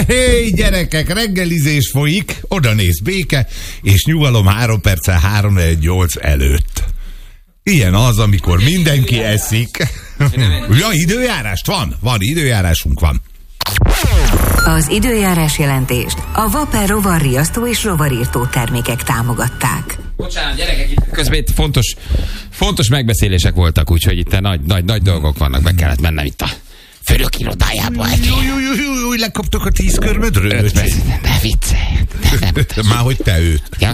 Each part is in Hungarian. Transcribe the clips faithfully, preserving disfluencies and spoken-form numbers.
Hé, gyerekek, reggelizés folyik, oda néz Béke, és nyugalom három perccel három nyolc előtt. Ilyen az, amikor mindenki eszik. Ja, időjárást van? Van, időjárásunk van. Az időjárás jelentést a Vapor rovarriasztó és rovarírtó termékek támogatták. Bocsánat, gyerekek, itt közben itt fontos, fontos megbeszélések voltak, úgyhogy itt nagy, nagy, nagy dolgok vannak, be kellett mennem itt a főnök irodájába. Jó, jó, jó, jó, lekaptok a tíz körmödről. Ne viccelj. Már hogy te őt. Ja,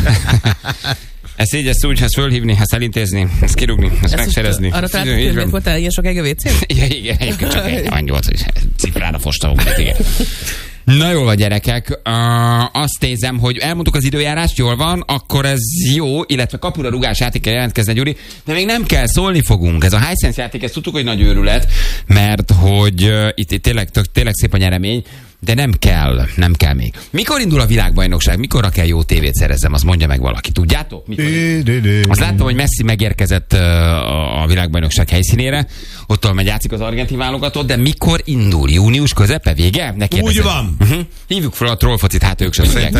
ezt így, ezt úgy, ezt fölhívni, ezt elintézni, ezt kirúgni, ezt, ezt megserezni. Arra találtuk, hogy miért voltál ilyen sok egy a vécén? Igen, igen, igen, csak egy annyi volt, hogy cifrára fostam, igen. Na jól van, gyerekek, uh, azt nézem, hogy elmondtuk az időjárást, jól van, akkor ez jó, illetve kapura rugás játékkel jelentkezne, Gyuri, de még nem kell, szólni fogunk. Ez a Hisense játék, ezt tudtuk, hogy nagy őrület, mert hogy uh, itt, itt tényleg, tényleg szép a nyeremény, de nem kell, nem kell még. Mikor indul a világbajnokság? Mikorra kell jó tévét szerezzem? Azt mondja meg valaki. Tudjátok? Mikor? Azt láttam, hogy Messi megérkezett a világbajnokság helyszínére. Ottól megy játszik az argentin válogatott, de mikor indul? Június közepe? Vége? Ne úgy van. Uh-huh. Hívjuk fel a trollfocit, hát ők sem tudják.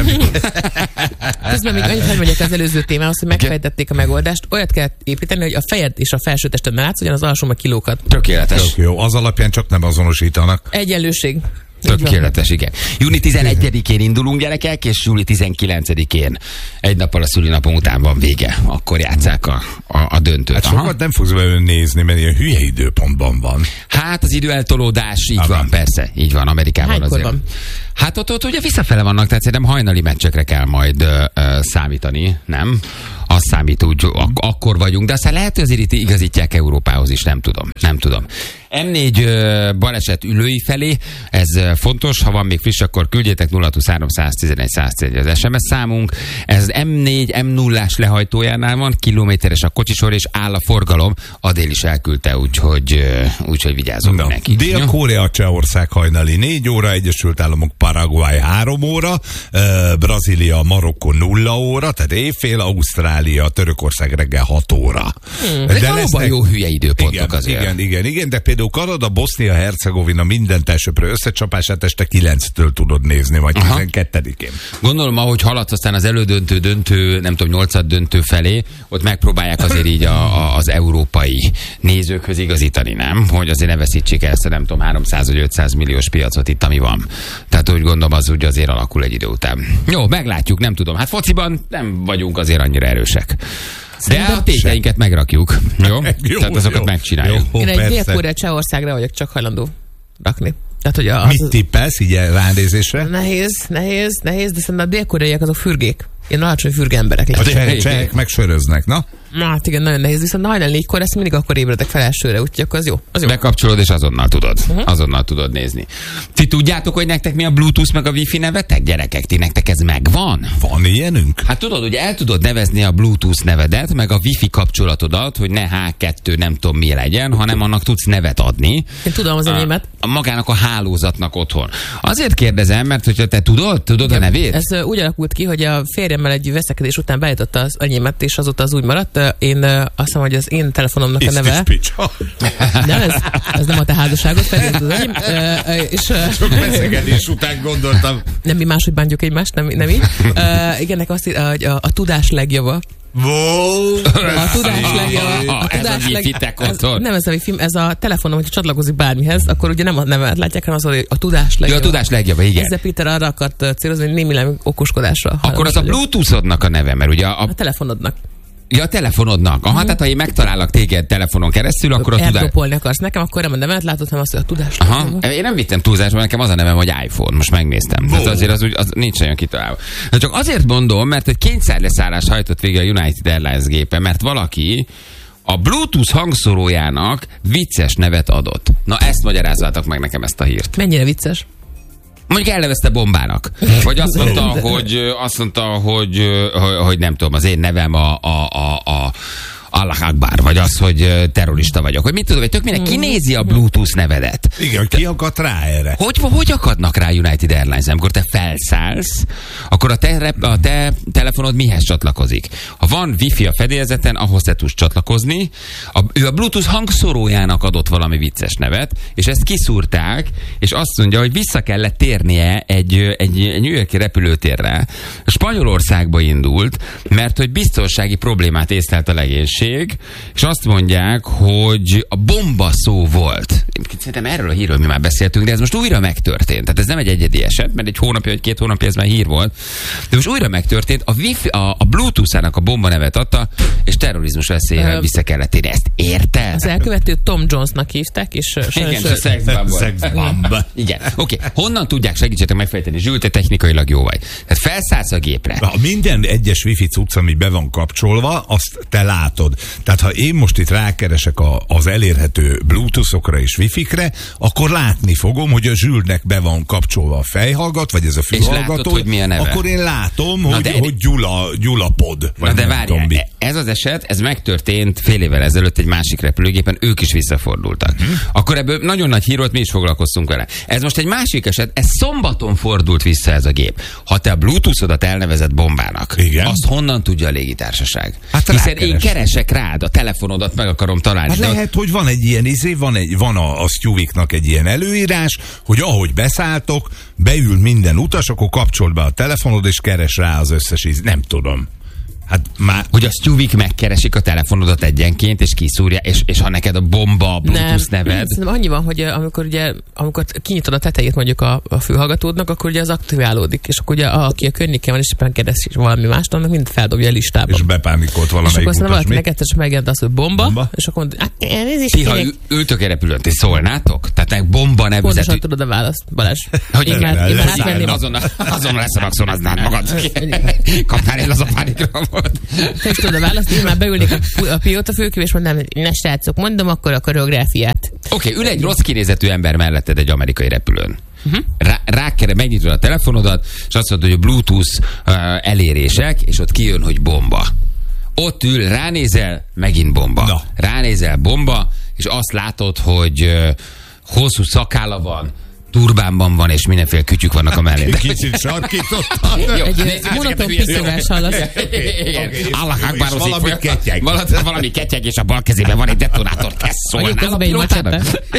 Közben még annyit, hogy mondjak az előző témához, hogy megfejtették a megoldást. Olyat kell építeni, hogy a fejed és a felső tested ne látsz, ugyan az alsó meg kilókat. Tökéletes. Tök jó. Az alapján csak nem azonosítanak. Egyenlőség. Tökéletes, igen. júni tizenegyedikén indulunk, gyerekek, és júli tizenkilencedikén egy nappal a szülinapom után van vége. Akkor játsszák a, a, a döntőt. Hát sokat nem fogsz belőle nézni, mert ilyen hülye időpontban van. Hát az időeltolódás, így Amen. van, persze, így van, Amerikában Hánykor azért. van? Hát ott, ott ugye visszafele vannak, tehát szerintem hajnali meccsekre kell majd ö, ö, számítani, nem? Az számít úgy, ak- akkor vagyunk, de aztán lehet, hogy azért itt igazítják Európához is, nem tudom, nem tudom. em négy ö, baleset Ülői felé, ez ö, fontos, ha van még friss, akkor küldjétek nulla huszonhárom száztizenegy száztizenegy az es em es számunk. Ez em négy em nullás lehajtójánál van, kilométeres a kocsisor, és áll a forgalom. Adél is elküldte, úgyhogy, úgyhogy vigyázzunk no. neki. Dél-Korea, Csehország hajnali négy óra, Egyesült Államok, Paraguay három óra, uh, Brazília, Marokkó nulla óra, tehát éjfél, Ausztrália, Törökország reggel hat óra. Hmm, de lesznek... jó hülye időpontok igen, azért. Igen, igen, igen, de például Kanada, Bosznia, Hercegovina minden elsőprő összecsapását este kilenctől tudod nézni, vagy Aha. tizenkettedikén. Gondolom, ahogy haladsz aztán az elődöntő, döntő, nem tudom, nyolcad döntő felé, ott megpróbálják azért így a, a, az európai nézőkhöz igazítani, nem? Hogy azért ne veszítsék el ezt a nem tudom, háromszáz vagy ötszáz milliós piacot itt, ami van. Tehát úgy gondolom, az úgy azért alakul egy idő után. Jó, meglátjuk, nem tudom. Hát fociban nem vagyunk azért annyira erősek. De a téteinket megrakjuk. Jó? jó Tehát azokat jó, megcsináljuk. Jó, Én egy Dél-Korea Csehországra vagyok csak hajlandó rakni. Tehát, hogy az... Mit tippelsz így ránézésre? Nehéz, nehéz, nehéz, de szerintem a dél-koreaiak azok fürgék. Ilyen alacsony fürge emberek. A csehek, csehek meg söröznek, na? Na, hát igen, nagyon nehéz, viszont hajnal négykor ezt mindig akkor ébredek fel elsőre, úgyhogy akkor az jó. Az jó. Bekapcsolod, és azonnal tudod. Uh-huh. Azonnal tudod nézni. Ti tudjátok, hogy nektek mi a Bluetooth meg a Wi-Fi nevetek? Gyerekek, ti nektek ez megvan? Van ilyenünk? Hát tudod, hogy el tudod nevezni a Bluetooth nevedet, meg a Wi-Fi kapcsolatodat, hogy ne há kettő nem tudom mi legyen, hanem annak tudsz nevet adni. Én tudom az enyémet. A, a magának a hálózatnak otthon. Azért kérdezem, mert hogyha te tudod, tudod ja, a nevét? Ez uh, úgy alakult ki, hogy a férjemmel egy veszekedés után beállította az enyémet, és azóta az úgy maradt. Én uh, azt hiszem, hogy az én telefonomnak a neve... Nem, ez, ez nem a te házasságot felé, az enyém. Uh, és, uh, Sok beszélgetés után gondoltam. Nem mi máshogy bántjuk egymást, nem, nem így. Uh, igen, nek azt írja, hogy a, a tudás legjava. Wow. A tudás legjava. A ez a wifi-tek otthon. Nem ez a wifi, ez a telefonom, hogyha csatlakozik bármihez, akkor ugye nem a nevet látják, hanem az, hogy a tudás legjava. Ja, a tudás legjava, igen. Ezzel Péter arra akart célozni, hogy némileg okoskodásra. Akkor az a Bluetooth-odnak a neve, mert ugye a... A telefonodnak. Ja, a telefonodnak. Aha, hmm. tehát ha én megtalállak téged telefonon keresztül, akkor a tudás... Airdropolni akarsz nekem, akkor nem a nevet látod, hanem azt, hogy a tudás. Aha, én nem vittem túlzásba, nekem az a nevem, hogy iPhone, most megnéztem. Oh. Tehát azért az, úgy, az nincs nagyon kitalálva. De csak azért mondom, mert egy kényszerleszállás hajtott végre a United Airlines gépe, mert valaki a Bluetooth hangszórójának vicces nevet adott. Na ezt magyarázzátok meg nekem, ezt a hírt. Mennyire vicces? Mondjuk elnevezte bombának. Vagy azt mondta, hogy, azt mondta, hogy, hogy, hogy nem tudom, az én nevem a, a, a, a Allah Akbar, vagy az, hogy terrorista vagyok. Hogy mit tudom, hogy tök minden kinézi a Bluetooth nevedet. Igen, ki akadt rá erre? Hogy, hogy akadnak rá United Airlines? Amikor te felszállsz, akkor a te, a te telefonod mihez csatlakozik? Ha van wifi a fedélzeten, ahhoz te tudsz csatlakozni. A, ő a Bluetooth hangszórójának adott valami vicces nevet, és ezt kiszúrták, és azt mondja, hogy vissza kellett térnie egy, egy, egy New York-i repülőtérre. Spanyolországba indult, mert hogy biztonsági problémát észlelt a legénység, és azt mondják, hogy a bomba szó volt. Szerintem erről a hírről mi már beszéltünk, de ez most újra megtörtént. Tehát ez nem egy egyedi eset, mert egy hónapja vagy két hónapja ez már hír volt. De most újra megtörtént, a, wifi, a, a Bluetooth-ának a bomba nevet adta, és terrorizmus veszélyre vissza kellett térni. Ezt érted? Az elkövető Tom Jonesnak hívták, és igen, a szexbomb. Igen. Oké, okay. Honnan tudják, segítsetek megfejteni? Zsül, te technikailag jó vagy. Tehát felszállsz a gépre. Ha minden egyes wifi cucc, ami be van kapcsolva, azt te látod. Tehát ha én most itt rákeresek a, az elérhető Bluetooth-okra és wifi-kre, akkor látni fogom, hogy a Zsülnek be van kapcsolva a fejhallgat, vagy ez a fülhallgató. És látod, hogy mi a neve. Akkor én látom, Na hogy, de... hogy Gyula, Gyula pod. Na de várjál, ez az eset, ez megtörtént fél évvel ezelőtt egy másik repülőgépen, ők is visszafordultak. Hmm. Akkor ebből nagyon nagy hír volt, mi is foglalkoztunk vele. Ez most egy másik eset, ez szombaton fordult vissza ez a gép. Ha te a Bluetooth-odat elnevezett bombának, igen, azt honnan tudja a légitársaság? Hát hiszen rákeres. Én keresek rád, a telefonodat meg akarom találni. Hát lehet, ott... hogy van egy ilyen izé, van, egy, van a, a Stewiknak egy ilyen előírás, hogy ahogy beszálltok, beül minden utas, akkor kapcsold be a telefonod, és keres rá az összes íz. Nem tudom. Hát már... Hogy a Stewik megkeresik a telefonodat egyenként, és kiszúrja, és, és ha neked a bomba, a Bluetooth nem, neved... Nem, annyi van, hogy amikor ugye, amikor kinyitod a tetejét mondjuk a, a fülhallgatódnak, akkor ugye az aktiválódik, és akkor ugye a, aki a környéken van, és éppen keresik valami mást, annak mind feldobja a listába. És bepánikolt valamelyik utas. És akkor valakinek egyszer csak megjelent az, hogy bomba, bomba? És akkor mondja, ez is ti, ha ültök egy repülőn, ti szólnátok? Tehát bomba nevű... Pontosan tudod a választ, Balázs. Hogy én már átvenném. Azonnal leszavakszonaznád magad. Kapnál el az a pánikra. Te is tudod a választ, én már beülnék a, a pilótafülkébe, és mondanám, hogy ne srácok, mondom akkor a koreográfiát. Oké, okay, ül egy rossz kinézetű ember melletted egy amerikai repülőn. Uh-huh. Rá, rákere, megnyitod a telefonodat, és azt mondod, hogy a Bluetooth uh, elérések, és ott kijön, hogy bomba. Ott ül, ránézel, megint bomba. No. Ránézel, bomba, és azt látod, hogy uh, hosszú szakálla van, turbánban van, és mindenféle kütyük vannak a mellén. Kicsit sarkítottam. Egy monoton piszolás hallasz. Allah Akbarozik. Valami ketyeg. Valami ketyeg, és a bal kezében van egy detonátor. Kezd szólnál a pilótának.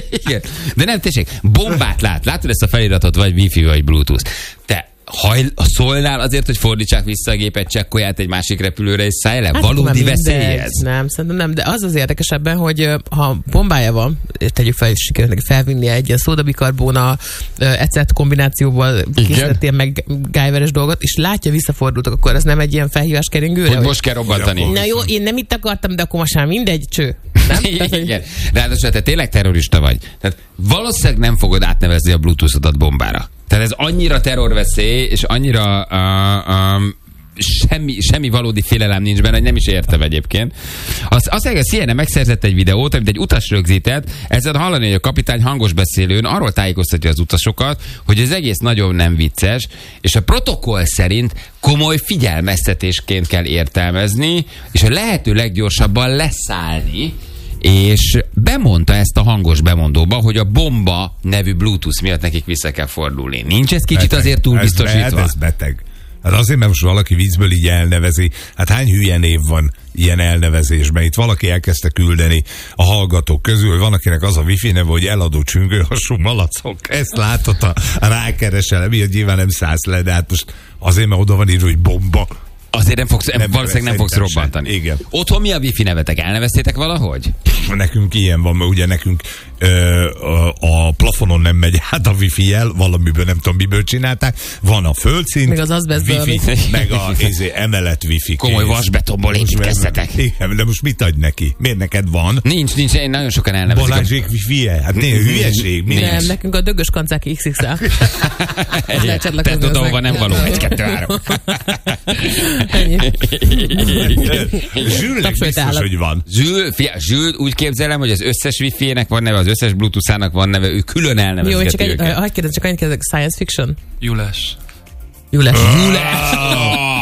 De nem, tessék, bombát lát. Látod ezt a feliratot, vagy Wi-Fi, vagy Bluetooth. Te hajl, szólnál azért, hogy fordítsák vissza a gépet, csekkolját egy másik repülőre, és szállj le? Hát valódi veszély ez? Nem, szerintem nem, de az az érdekesebben, hogy ha bombája van, tegyük fel, hogy sikerült neki felvinnie egy ilyen szódabikarbóna ecet kombinációval készítettél meg gájveres dolgot, és látja, visszafordultak, akkor ez nem egy ilyen felhívás keringőre? Hogy most kell robbantani. Na jó, én nem itt akartam, de akkor most már mindegy, cső. Nem? Igen. Ráadásul te tényleg terrorista vagy. Tehát valószínűleg nem fogod átnevezni a Bluetooth-odat bombára. Tehát ez annyira terrorveszély, és annyira uh, um, semmi, semmi valódi félelem nincs benne, hogy nem is értem egyébként. Azt, azt mondja, a C N N megszerzett egy videót, amit egy utas rögzített, ezzel hallani, hogy a kapitány hangos beszélőn arról tájékoztatja az utasokat, hogy az egész nagyon nem vicces, és a protokoll szerint komoly figyelmeztetésként kell értelmezni, és a lehető leggyorsabban leszállni, és bemondta ezt a hangos bemondóba, hogy a bomba nevű Bluetooth miatt nekik vissza kell fordulni. Nincs ez kicsit beteg. Azért túl biztosítva? Ez, ez beteg. Hát azért, mert most valaki vízből így elnevezi. Hát hány hülye név van ilyen elnevezésben? Itt valaki elkezdte küldeni a hallgatók közül, van akinek az a wifi neve, hogy eladó csüngőhasú malacok. Ezt látod, a rákeresel, miért nyilván nem szállsz le, de hát most azért, mert oda van írva, hogy bomba. Azért nem fogsz, nem, valószínűleg nem fogsz robbantani. Igen. Otthon mi a wifi nevetek? Elneveztétek valahogy? Nekünk ilyen van, mert ugye nekünk ö, a, a plafonon nem megy át a wifi jel, valamiből nem tudom miből csinálták. Van a földszint, meg az wifi, meg a ezé, emelet wifi. Komoly vasbetonból építkeztetek. Igen, de most mit adj neki? Miért neked van? Nincs, nincs, én nagyon sokan elnevezik. Balázsék a... wifi-je? Hát néha hülyeség. Nem, nekünk a dögös kancák iksz iksz el. Te tudod, ahova nem való. Egy, kettő, három. Zsülnek biztos, hogy van. Zsül, fia, Zsül úgy képzelem, hogy az összes wifi-nek van neve, az összes Bluetooth-ának van neve, ő külön elnevezgeti. Jó, csak egy, hagyj kérdez, csak annyit kérdezek, science fiction? Jules. Jules. Jules.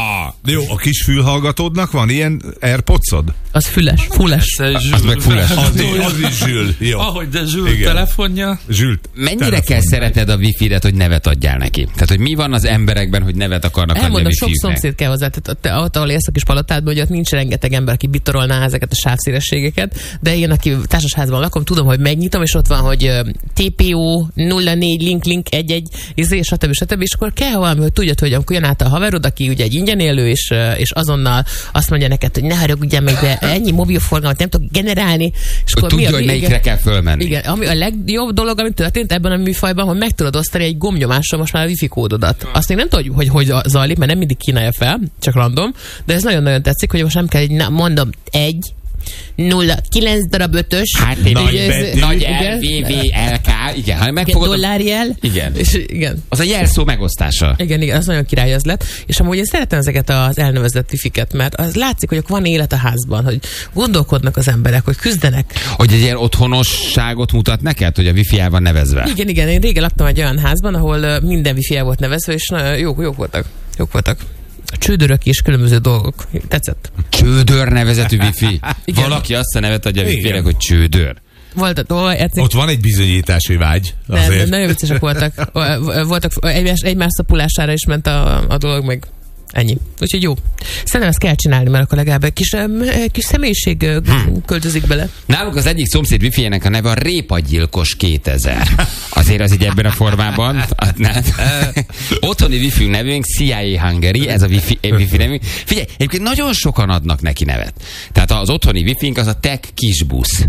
Jó, a kis fülhallgatódnak van ilyen AirPodsod? Az füles, fulles. Az meg fulles. Az, az is Zsül. Jó. Ahogy de Zsül telefonja. Zsül Mennyire telefonja. kell szeretned a wifi-et, hogy nevet adjál neki? Tehát, hogy mi van az emberekben, hogy nevet akarnak adni a Elmondom, sok wifi-üknek? szomszéd kell hozzá. Tehát te, ott, ahol élsz a kis palotádban, hogy ott nincs rengeteg ember, aki bitorolná ezeket a sávszélességeket, de én, aki társasházban lakom, tudom, hogy megnyitom, és ott van, hogy té pé ó nulla négy link link egy egy izé, stb. stb. És akkor kell valami, hogy tudjad, hogy amikor jön át a haverod, aki ugye egy ingyen élő, és, és azonnal azt mondja neked, hogy ne haragudjál meg, de ennyi mobilforgalmat nem tudok generálni. És Hogy akkor tudja, mi a, hogy igen, melyikre kell fölmenni. igen, ami a legjobb dolog, ami történt ebben a műfajban, hogy meg tudod osztani egy gombnyomással most már a wifi kódodat. Azt még nem tudod, hogy hogy zajlik, mert nem mindig kínálja fel, csak random, de ez nagyon-nagyon tetszik, hogy most nem kell, na, mondom, egy, nulla, kilenc darab ötös. Hát Nagy nagy, betű. nagy Igen. L, V, V, L, K, igen. Ha Igen, megfogod, dollárjel. igen. És igen. Az a jelszó megosztása. Igen, igen, az nagyon király az lett. És amúgy én szeretem ezeket az elnevezett wifiket, mert az látszik, hogy van élet a házban, hogy gondolkodnak az emberek, hogy küzdenek. Hogy egy ilyen otthonosságot mutat neked, hogy a wifi el van nevezve. Igen, igen, én régen laktam egy olyan házban, ahol ö, minden wifi el volt nevezve, és nagyon jók, jók voltak. Jók voltak. A csődörök és különböző dolgok. Tetszett. Csődör nevezetű wifi. Igen. Valaki azt a nevet adja a Igen. wifi-nek, hogy csődör. Volt, volt, Ott van egy bizonyítási vágy. nem, Azért. nagyon viccesek voltak. Voltak egymás, egymás szapulására is ment a, a dolog, meg ennyi. Úgyhogy jó. Szerintem ezt kell csinálni, mert akkor legalább egy kis, egy kis személyiség hmm. költözik bele. Nálunk az egyik szomszéd wifi-nek a neve a Répagyilkos kétezer. Azért az így ebben a formában. Nem. Otthoni wifi nevünk C I A Hungary, ez a wifi, wifi nevünk. Figyelj, egyébként nagyon sokan adnak neki nevet. Tehát az otthoni wifi-nk az a Tech Kisbusz.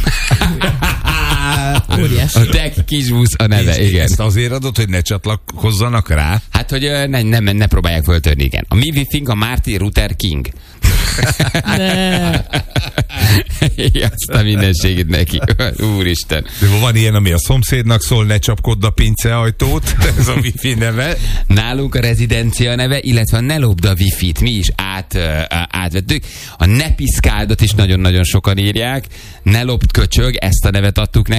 Óriás. A Tech Kisbusz a neve, És igen. ezt azért adod, hogy ne csatlakozzanak rá? Hát, hogy ö, ne, nem, ne próbálják föltörni, igen. A mi wifi-nk a Martin Luther King. Ne. Azt a mindenségét neki. Úristen. De van ilyen, ami a szomszédnak szól, ne csapkodd a pinceajtót, ez a wifi neve. Nálunk a rezidencia neve, illetve a ne lopd a wifi-t mi is át, ö, átvettük. A ne piszkáldot is nagyon-nagyon sokan írják. Ne lopd köcsög, ezt a nevet adtuk neki.